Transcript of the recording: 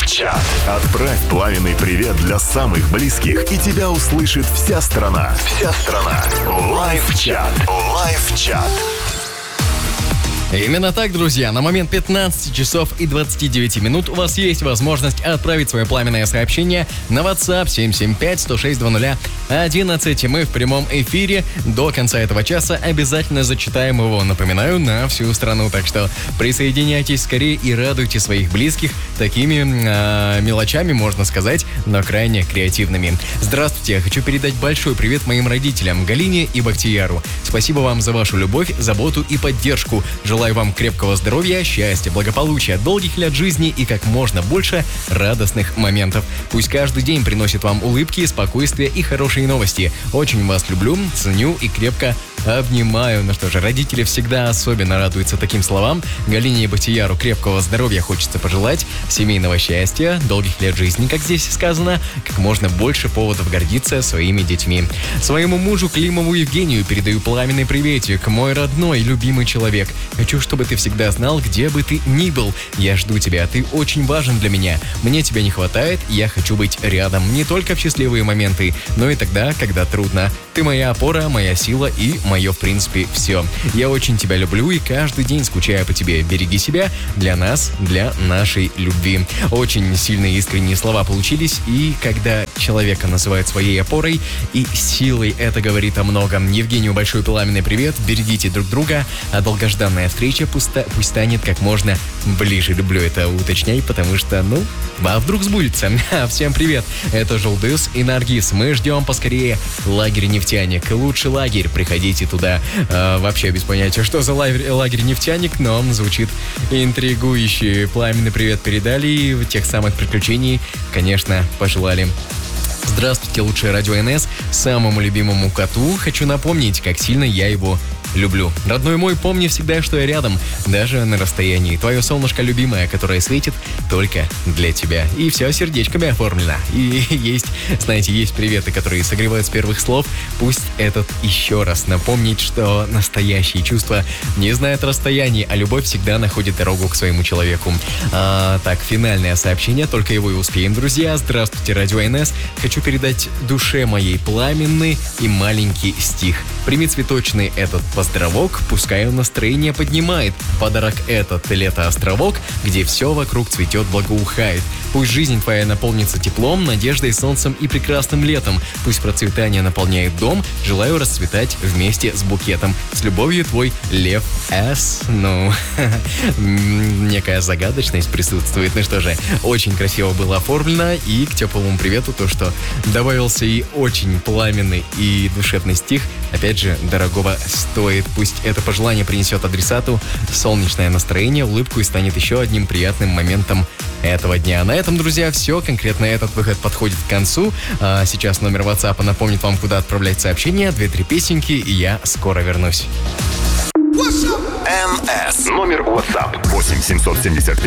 Лайв-чат. Отправь пламенный привет для самых близких, и тебя услышит вся страна. Вся страна. Лайв-чат. Лайв-чат. Именно так, друзья, на момент 15 часов и 29 минут у вас есть возможность отправить свое пламенное сообщение на WhatsApp 775-106-00-11. Мы в прямом эфире до конца этого часа обязательно зачитаем его, напоминаю, на всю страну. Так что присоединяйтесь скорее и радуйте своих близких такими мелочами, можно сказать, но крайне креативными. Здравствуйте, я хочу передать большой привет моим родителям Галине и Бахтияру. Спасибо вам за вашу любовь, заботу и поддержку. Желаю вам крепкого здоровья, счастья, благополучия, долгих лет жизни и как можно больше радостных моментов. Пусть каждый день приносит вам улыбки, спокойствие и хорошие новости. Очень вас люблю, ценю и крепко обнимаю. Ну что же, родители всегда особенно радуются таким словам. Галине и Бахтияру крепкого здоровья хочется пожелать, семейного счастья, долгих лет жизни, как здесь сказано, как можно больше поводов гордиться своими детьми. Своему мужу Климову Евгению передаю пламенный приветик. Мой родной, любимый человек. Хочу, чтобы ты всегда знал, где бы ты ни был. Я жду тебя, ты очень важен для меня. Мне тебя не хватает, я хочу быть рядом. Не только в счастливые моменты, но и тогда, когда трудно. Ты моя опора, моя сила и мое, в принципе, все. Я очень тебя люблю и каждый день скучаю по тебе. Береги себя для нас, для нашей любви. Очень сильные искренние слова получились, и когда человека называют своей опорой и силой, это говорит о многом. Евгению большой пламенный привет, берегите друг друга, а долгожданная встреча пусть станет как можно ближе. Люблю это уточнять, потому что, а вдруг сбудется. Всем привет, это Жолдыс и Наргиз. Мы ждем поскорее лагерь «Нефтяник». Лучший лагерь, приходите туда. Вообще без понятия, что за лагерь «Нефтяник», но он звучит интригующе. Пламенный привет передали, и тех самых приключений, конечно, пожелали. Здравствуйте, лучшее радио НС, самому любимому коту. Хочу напомнить, как сильно я его люблю. Родной мой, помни всегда, что я рядом, даже на расстоянии. Твое солнышко любимое, которое светит только для тебя. И все сердечками оформлено. И есть приветы, которые согревают с первых слов. Пусть этот еще раз напомнить, что настоящие чувства не знают расстояний, а любовь всегда находит дорогу к своему человеку. Так, финальное сообщение, только его и успеем, друзья. Здравствуйте, радио НС. Хочу передать душе моей пламенный и маленький стих. Прими цветочный этот поздравок, пускай он настроение поднимает. Подарок этот лето-островок, где все вокруг цветет, благоухает. Пусть жизнь твоя наполнится теплом, надеждой, солнцем и прекрасным летом. Пусть процветание наполняет дом. Желаю расцветать вместе с букетом. С любовью, твой Лев С. Некая загадочность присутствует. Ну что же, очень красиво было оформлено. И к теплому привету то, что добавился и очень пламенный и душевный стих, опять же, дорогого стоит. Пусть это пожелание принесет адресату солнечное настроение, улыбку и станет еще одним приятным моментом этого дня. На этом, друзья, все. Конкретно этот выход подходит к концу. Сейчас номер WhatsApp напомнит вам, куда отправлять сообщения. 2-3 песенки, и я скоро вернусь. НС. Номер WhatsApp 8 775